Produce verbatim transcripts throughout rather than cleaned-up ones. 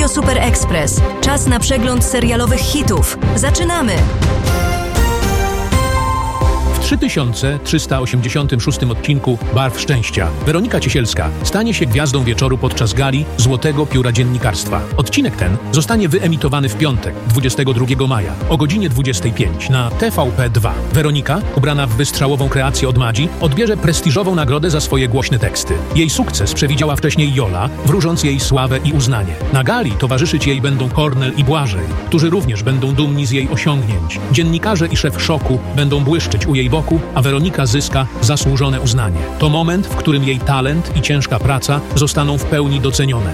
Radio Super Express. Czas na przegląd serialowych hitów. Zaczynamy! W trzy tysiące trzysta osiemdziesiątym szóstym odcinku Barw Szczęścia Weronika Ciesielska stanie się gwiazdą wieczoru podczas gali Złotego Pióra Dziennikarstwa. Odcinek ten zostanie wyemitowany w piątek, dwudziestego drugiego maja o godzinie dwudziestej piątej na T V P dwa. Weronika, ubrana w wystrzałową kreację od Madzi, odbierze prestiżową nagrodę za swoje głośne teksty. Jej sukces przewidziała wcześniej Jola, wróżąc jej sławę i uznanie. Na gali towarzyszyć jej będą Kornel i Błażej, którzy również będą dumni z jej osiągnięć. Dziennikarze i szef Szoku będą błyszczeć u jej boku, a Weronika zyska zasłużone uznanie. To moment, w którym jej talent i ciężka praca zostaną w pełni docenione.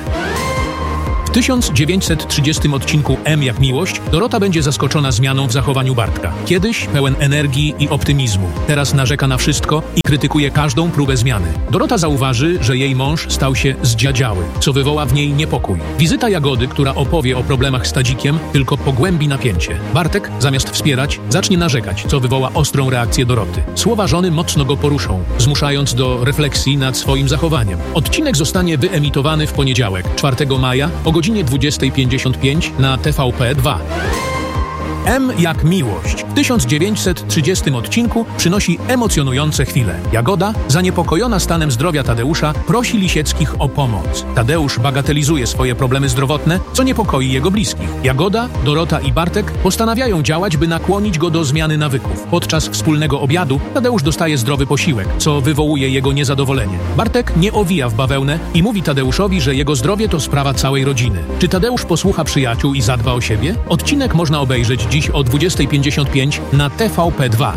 W tysiąc dziewięćset trzydziestym odcinku M jak miłość Dorota będzie zaskoczona zmianą w zachowaniu Bartka. Kiedyś pełen energii i optymizmu. Teraz narzeka na wszystko i krytykuje każdą próbę zmiany. Dorota zauważy, że jej mąż stał się zdziadziały, co wywoła w niej niepokój. Wizyta Jagody, która opowie o problemach z Tadzikiem, tylko pogłębi napięcie. Bartek, zamiast wspierać, zacznie narzekać, co wywoła ostrą reakcję Doroty. Słowa żony mocno go poruszą, zmuszając do refleksji nad swoim zachowaniem. Odcinek zostanie wyemitowany w poniedziałek, czwartego maja o godzinie dwudziestej pięćdziesiąt pięć na T V P dwa. M jak miłość w tysiąc dziewięćset trzydziestym odcinku przynosi emocjonujące chwile. Jagoda, zaniepokojona stanem zdrowia Tadeusza, prosi Lisieckich o pomoc. Tadeusz bagatelizuje swoje problemy zdrowotne, co niepokoi jego bliskich. Jagoda, Dorota i Bartek postanawiają działać, by nakłonić go do zmiany nawyków. Podczas wspólnego obiadu Tadeusz dostaje zdrowy posiłek, co wywołuje jego niezadowolenie. Bartek nie owija w bawełnę i mówi Tadeuszowi, że jego zdrowie to sprawa całej rodziny. Czy Tadeusz posłucha przyjaciół i zadba o siebie? Odcinek można obejrzeć dziś o dwudziestej pięćdziesiąt pięć na T V P dwa.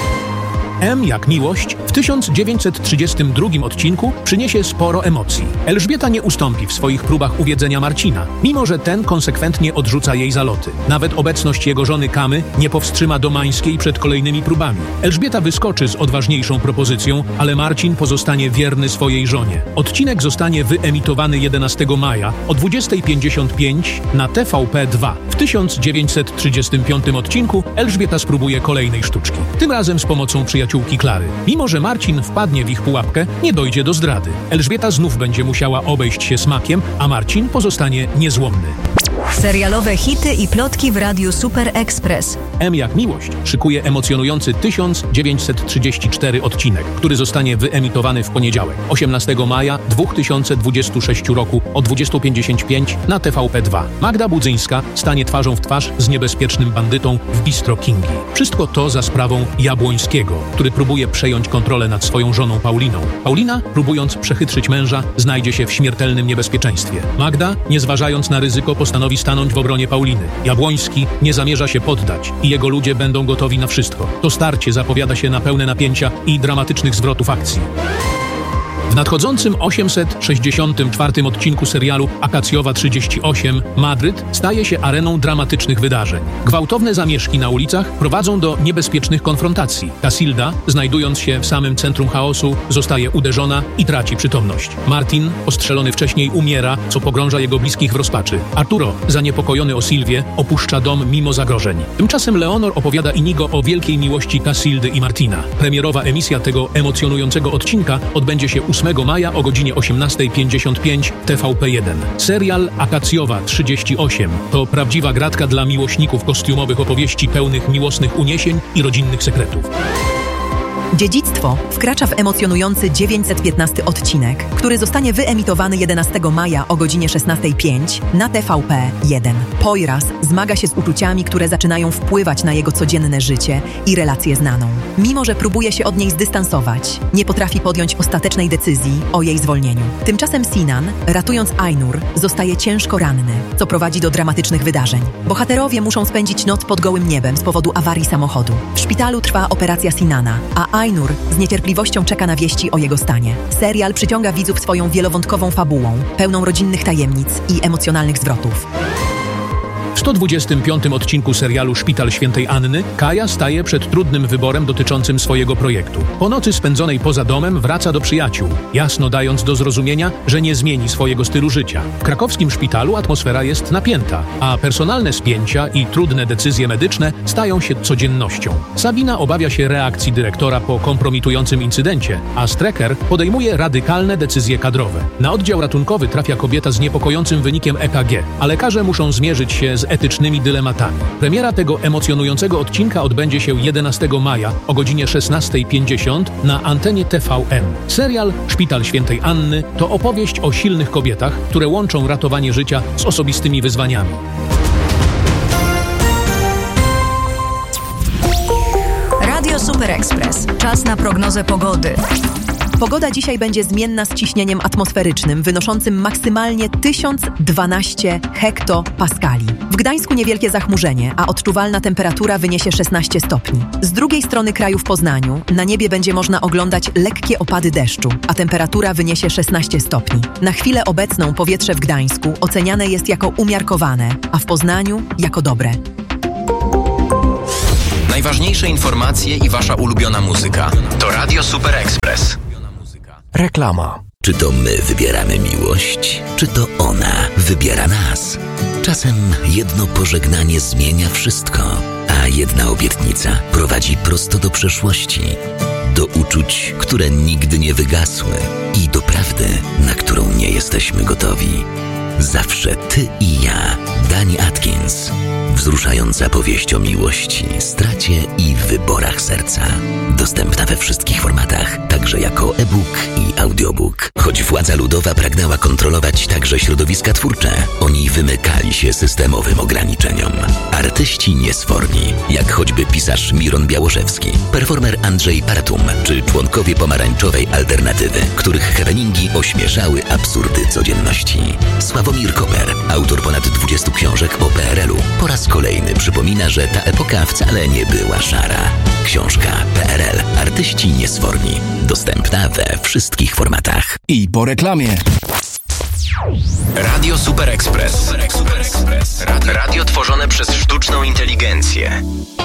M jak miłość w tysiąc dziewięćset trzydziestym drugim odcinku przyniesie sporo emocji. Elżbieta nie ustąpi w swoich próbach uwiedzenia Marcina, mimo że ten konsekwentnie odrzuca jej zaloty. Nawet obecność jego żony Kamy nie powstrzyma Domańskiej przed kolejnymi próbami. Elżbieta wyskoczy z odważniejszą propozycją, ale Marcin pozostanie wierny swojej żonie. Odcinek zostanie wyemitowany jedenastego maja o dwudziestej pięćdziesiąt pięć na T V P dwa. W tysiąc dziewięćset trzydziestym piątym odcinku Elżbieta spróbuje kolejnej sztuczki. Tym razem z pomocą przyjaciół Klary. Mimo że Marcin wpadnie w ich pułapkę, nie dojdzie do zdrady. Elżbieta znów będzie musiała obejść się smakiem, a Marcin pozostanie niezłomny. Serialowe hity i plotki w Radiu Super Express. M jak miłość szykuje emocjonujący tysiąc dziewięćset trzydziesty czwarty odcinek, który zostanie wyemitowany w poniedziałek, osiemnastego maja dwa tysiące dwudziestego szóstego roku o dwudziestej pięćdziesiąt pięć na T V P dwa. Magda Budzyńska stanie twarzą w twarz z niebezpiecznym bandytą w bistro Kingi. Wszystko to za sprawą Jabłońskiego, który próbuje przejąć kontrolę nad swoją żoną Pauliną. Paulina, próbując przechytrzyć męża, znajdzie się w śmiertelnym niebezpieczeństwie. Magda, nie zważając na ryzyko, postanowi stanąć w obronie Pauliny. Jabłoński nie zamierza się poddać i jego ludzie będą gotowi na wszystko. To starcie zapowiada się na pełne napięcia i dramatycznych zwrotów akcji. W nadchodzącym osiemset sześćdziesiątym czwartym odcinku serialu Akacjowa trzydzieści osiem Madryt staje się areną dramatycznych wydarzeń. Gwałtowne zamieszki na ulicach prowadzą do niebezpiecznych konfrontacji. Casilda, znajdując się w samym centrum chaosu, zostaje uderzona i traci przytomność. Martin, ostrzelony wcześniej, umiera, co pogrąża jego bliskich w rozpaczy. Arturo, zaniepokojony o Sylwię, opuszcza dom mimo zagrożeń. Tymczasem Leonor opowiada Inigo o wielkiej miłości Casildy i Martina. Premierowa emisja tego emocjonującego odcinka odbędzie się ósmego maja o godzinie osiemnastej pięćdziesiąt pięć T V P jeden. Serial Akacjowa trzydzieści osiem to prawdziwa gratka dla miłośników kostiumowych opowieści pełnych miłosnych uniesień i rodzinnych sekretów. Dziedzictwo wkracza w emocjonujący dziewięćset piętnasty odcinek, który zostanie wyemitowany jedenastego maja o godzinie szesnastej pięć na T V P jeden. Poiras zmaga się z uczuciami, które zaczynają wpływać na jego codzienne życie i relację z Naną. Mimo że próbuje się od niej zdystansować, nie potrafi podjąć ostatecznej decyzji o jej zwolnieniu. Tymczasem Sinan, ratując Ainur, zostaje ciężko ranny, co prowadzi do dramatycznych wydarzeń. Bohaterowie muszą spędzić noc pod gołym niebem z powodu awarii samochodu. W szpitalu trwa operacja Sinana, a Ainur z niecierpliwością czeka na wieści o jego stanie. Serial przyciąga widzów swoją wielowątkową fabułą, pełną rodzinnych tajemnic i emocjonalnych zwrotów. W sto dwudziestym piątym odcinku serialu Szpital Świętej Anny Kaja staje przed trudnym wyborem dotyczącym swojego projektu. Po nocy spędzonej poza domem wraca do przyjaciół, jasno dając do zrozumienia, że nie zmieni swojego stylu życia. W krakowskim szpitalu atmosfera jest napięta, a personalne spięcia i trudne decyzje medyczne stają się codziennością. Sabina obawia się reakcji dyrektora po kompromitującym incydencie, a Strecker podejmuje radykalne decyzje kadrowe. Na oddział ratunkowy trafia kobieta z niepokojącym wynikiem E K G, a lekarze muszą zmierzyć się z etycznymi dylematami. Premiera tego emocjonującego odcinka odbędzie się jedenastego maja o godzinie szesnastej pięćdziesiąt na antenie T V N. Serial Szpital Świętej Anny to opowieść o silnych kobietach, które łączą ratowanie życia z osobistymi wyzwaniami. Radio Super Express. Czas na prognozę pogody. Pogoda dzisiaj będzie zmienna z ciśnieniem atmosferycznym wynoszącym maksymalnie tysiąc dwanaście hektopaskali. W Gdańsku niewielkie zachmurzenie, a odczuwalna temperatura wyniesie szesnaście stopni. Z drugiej strony kraju w Poznaniu na niebie będzie można oglądać lekkie opady deszczu, a temperatura wyniesie szesnaście stopni. Na chwilę obecną powietrze w Gdańsku oceniane jest jako umiarkowane, a w Poznaniu jako dobre. Najważniejsze informacje i wasza ulubiona muzyka to Radio Super Express. Reklama. Czy to my wybieramy miłość, czy to ona wybiera nas? Czasem jedno pożegnanie zmienia wszystko, a jedna obietnica prowadzi prosto do przeszłości, do uczuć, które nigdy nie wygasły i do prawdy, na którą nie jesteśmy gotowi. Zawsze ty i ja. Dani Atkins. Wzruszająca powieść o miłości, stracie i wyborach serca. Dostępna we wszystkich formatach, także jako e-book i audiobook. Choć władza ludowa pragnęła kontrolować także środowiska twórcze, oni wymykali się systemowym ograniczeniom. Artyści niesforni, jak choćby pisarz Miron Białoszewski, performer Andrzej Paratum, czy członkowie pomarańczowej alternatywy, których happeningi ośmieszały absurdy codzienności. Sławomir Koper, autor ponad dwudziestu książek o P R L u, po raz kolejny przypomina, że ta epoka wcale nie była szara. Książka P R L. Artyści niesforni. Dostępna we wszystkich formatach. I po reklamie. Radio Super Express. Radio tworzone przez sztuczną inteligencję.